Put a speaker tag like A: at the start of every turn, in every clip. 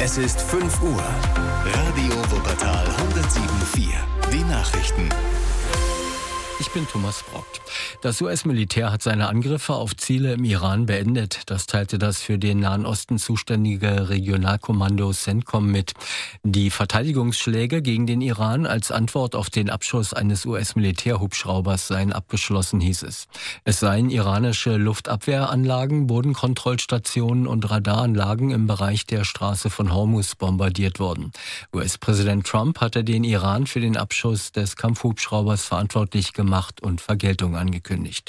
A: Es ist 5 Uhr. Radio Wuppertal 107.4. Die Nachrichten.
B: Ich bin Thomas Brockt. Das US-Militär hat seine Angriffe auf Ziele im Iran beendet. Das teilte das für den Nahen Osten zuständige Regionalkommando CENTCOM mit. Die Verteidigungsschläge gegen den Iran als Antwort auf den Abschuss eines US-Militärhubschraubers seien abgeschlossen, hieß es. Es seien iranische Luftabwehranlagen, Bodenkontrollstationen und Radaranlagen im Bereich der Straße von Hormuz bombardiert worden. US-Präsident Trump hatte den Iran für den Abschuss des Kampfhubschraubers verantwortlich gemacht und Vergeltung angekündigt.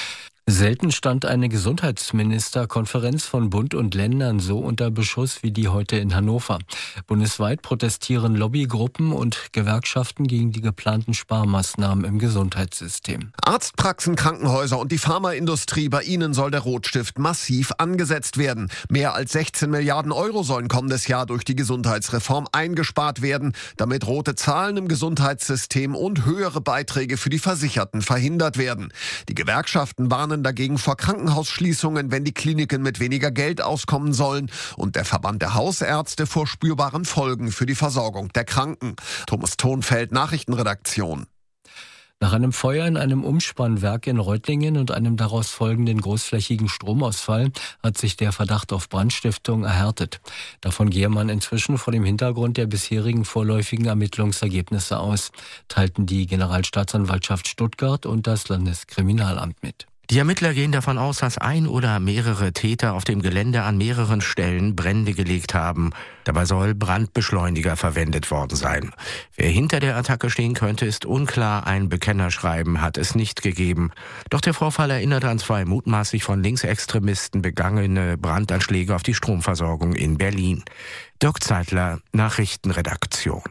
B: Selten stand eine Gesundheitsministerkonferenz von Bund und Ländern so unter Beschuss wie die heute in Hannover. Bundesweit protestieren Lobbygruppen und Gewerkschaften gegen die geplanten Sparmaßnahmen im Gesundheitssystem.
C: Arztpraxen, Krankenhäuser und die Pharmaindustrie, bei ihnen soll der Rotstift massiv angesetzt werden. Mehr als 16 Milliarden Euro sollen kommendes Jahr durch die Gesundheitsreform eingespart werden, damit rote Zahlen im Gesundheitssystem und höhere Beiträge für die Versicherten verhindert werden. Die Gewerkschaften warnen dagegen vor Krankenhausschließungen, wenn die Kliniken mit weniger Geld auskommen sollen, und der Verband der Hausärzte vor spürbaren Folgen für die Versorgung der Kranken. Thomas Thonfeld, Nachrichtenredaktion.
B: Nach einem Feuer in einem Umspannwerk in Reutlingen und einem daraus folgenden großflächigen Stromausfall hat sich der Verdacht auf Brandstiftung erhärtet. Davon gehe man inzwischen vor dem Hintergrund der bisherigen vorläufigen Ermittlungsergebnisse aus, teilten die Generalstaatsanwaltschaft Stuttgart und das Landeskriminalamt mit.
D: Die Ermittler gehen davon aus, dass ein oder mehrere Täter auf dem Gelände an mehreren Stellen Brände gelegt haben. Dabei soll Brandbeschleuniger verwendet worden sein. Wer hinter der Attacke stehen könnte, ist unklar. Ein Bekennerschreiben hat es nicht gegeben. Doch der Vorfall erinnert an 2 mutmaßlich von Linksextremisten begangene Brandanschläge auf die Stromversorgung in Berlin. Dirk Zeitler, Nachrichtenredaktion.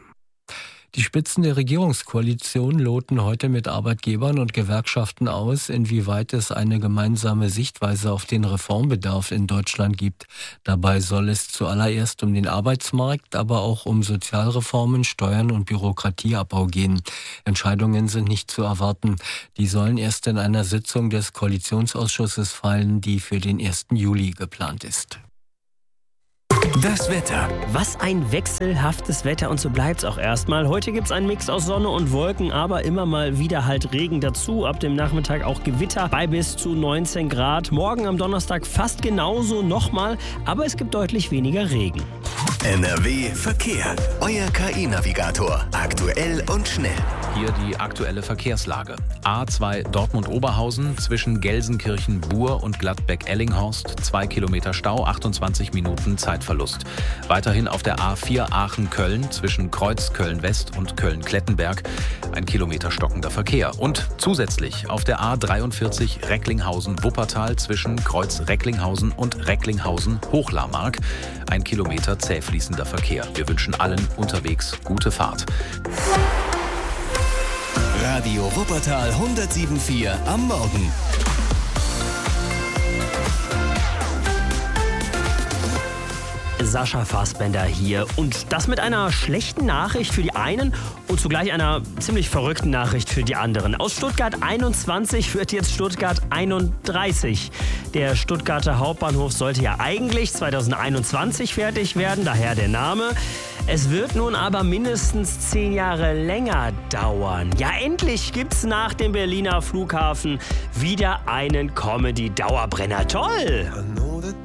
B: Die Spitzen der Regierungskoalition loten heute mit Arbeitgebern und Gewerkschaften aus, inwieweit es eine gemeinsame Sichtweise auf den Reformbedarf in Deutschland gibt. Dabei soll es zuallererst um den Arbeitsmarkt, aber auch um Sozialreformen, Steuern und Bürokratieabbau gehen. Entscheidungen sind nicht zu erwarten. Die sollen erst in einer Sitzung des Koalitionsausschusses fallen, die für den 1. Juli geplant ist.
A: Das Wetter.
E: Was ein wechselhaftes Wetter, und so bleibt's auch erstmal. Heute gibt's einen Mix aus Sonne und Wolken, aber immer mal wieder halt Regen dazu. Ab dem Nachmittag auch Gewitter bei bis zu 19 Grad. Morgen am Donnerstag fast genauso nochmal, aber es gibt deutlich weniger Regen.
A: NRW Verkehr. Euer KI-Navigator. Aktuell und schnell.
F: Hier die aktuelle Verkehrslage. A2 Dortmund-Oberhausen zwischen Gelsenkirchen-Bur und Gladbeck-Ellinghorst. 2 Kilometer Stau, 28 Minuten Zeitverlust. Weiterhin auf der A4 Aachen-Köln zwischen Kreuz Köln-West und Köln-Klettenberg. 1 Kilometer stockender Verkehr. Und zusätzlich auf der A43 Recklinghausen-Wuppertal zwischen Kreuz Recklinghausen und Recklinghausen-Hochlarmark. 1 Kilometer zäh fließender Verkehr. Wir wünschen allen unterwegs gute Fahrt.
A: Radio Wuppertal 107.4 am Morgen.
E: Sascha Fassbender hier, und das mit einer schlechten Nachricht für die einen und zugleich einer ziemlich verrückten Nachricht für die anderen. Aus Stuttgart 21 wird jetzt Stuttgart 31. Der Stuttgarter Hauptbahnhof sollte ja eigentlich 2021 fertig werden, daher der Name. Es wird nun aber mindestens 10 Jahre länger dauern. Ja, endlich gibt's nach dem Berliner Flughafen wieder einen Comedy-Dauerbrenner. Toll!